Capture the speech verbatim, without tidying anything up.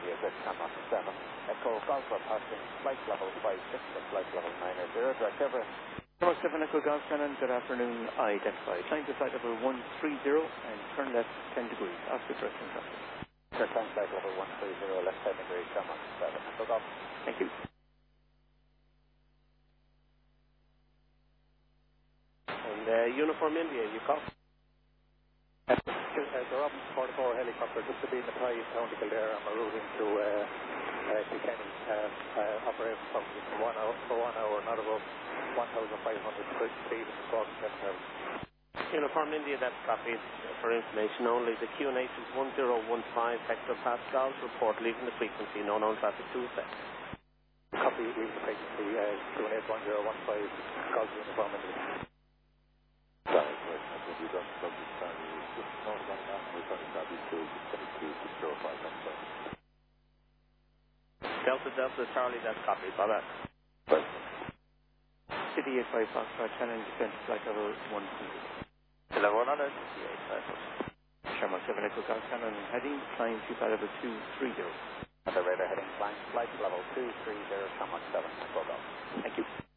India, Brit Commander seven. Echo Golf are passing flight level five six and flight level nine zero. Direct Everest. Number seven Echo Golf Shannon, good afternoon. Identify. Climb to flight level one three zero and turn left ten degrees. After direction traffic. Sir, climb flight level one three zero, left ten degrees, Commander seven. Echo Golf. Thank you. And uh, Uniform India, you call? Uh, the Robin forty-four helicopter just to be in the Thai County Kildare. I'm routing to uh, uh, Kilkenny. Um, uh, operating from one hour for one hour, not above one thousand five hundred feet in the Squawk seven service. Uniform India, that's copied for information only. The Q N H is one zero one five hectopascals. Report leaving the frequency. No known traffic to effect. Copy leaving the frequency. Uh, Q N H one zero one five. Golf Uniform India. Sorry, that's what you done. Subject time. Just not about that. We're trying to grab you to twenty-two six zero five. Delta Delta Charlie, that's copied. Bye bye. Right. City eight five Foxtrot Shannon, descent to flight level one two zero. Level one hundred. City eight five Foxtrot. Sherman seven Echo Golf Shannon, heading, climb to flight level two three zero. And the radar heading flying flight level two three zero, Sherman seven Echo Golf. Thank you.